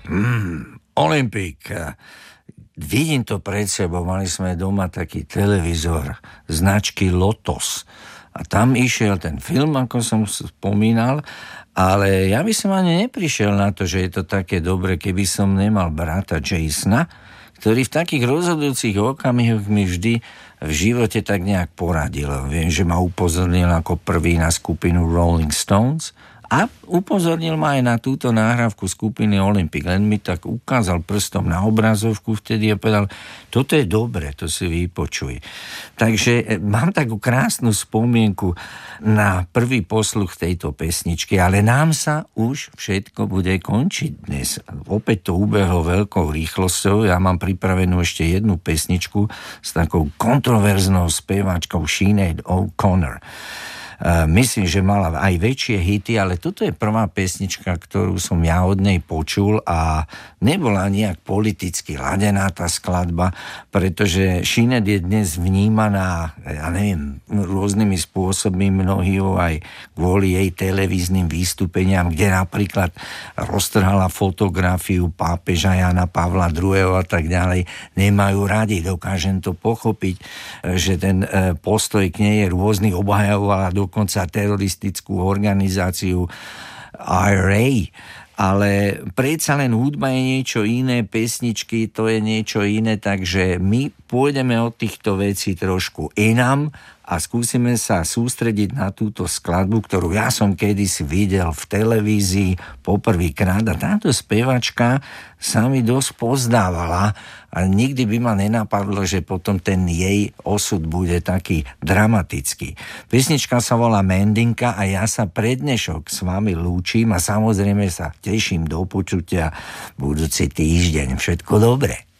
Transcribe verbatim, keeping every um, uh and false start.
Mm, Olympik. Vidím to pred sebou, mali sme doma taký televízor značky Lotos a tam išiel ten film, ako som spomínal, ale ja by som ani neprišiel na to, že je to také dobre, keby som nemal brata Jasona, ktorý v takých rozhodujúcich okamihoch mi vždy v živote tak nejak poradil. Viem, že ma upozornil ako prvý na skupinu Rolling Stones a upozornil ma aj na túto náhrávku skupiny Olympik. Len mi tak ukázal prstom na obrazovku vtedy a povedal, toto je dobre, to si vypočuj. Takže mám takú krásnu spomienku na prvý posluch tejto pesničky, ale nám sa už všetko bude končiť dnes. Opäť to ubehlo veľkou rýchlosťou. Ja mám pripravenú ešte jednu pesničku s takou kontroverznou speváčkou Sinéad O'Connor. Uh, myslím, že mala aj väčšie hity, ale toto je prvá pesnička, ktorú som ja od nej počul a nebola nejak politicky ladená tá skladba, pretože Sinéad je dnes vnímaná, ja neviem, rôznymi spôsobmi, mnohí aj kvôli jej televíznym výstupeniam, kde napríklad roztrhala fotografiu pápeža Jana Pavla druhého. a tak ďalej. Nemajú radi, dokážem to pochopiť, že ten postoj k nej je rôzny, obhajovala dokonca teroristickú organizáciu í er á, ale predsa len hudba je niečo iné, pesničky to je niečo iné, takže my pôjdeme od týchto vecí trošku inam a skúsime sa sústrediť na túto skladbu, ktorú ja som kedysi videl v televízii poprvýkrát a táto spevačka sa mi dosť pozdávala a nikdy by ma nenapadlo, že potom ten jej osud bude taký dramatický. Pesnička sa volá Mendinka a ja sa pre dnešok s vami lúčim a samozrejme sa teším do počutia budúci týždeň. Všetko dobré.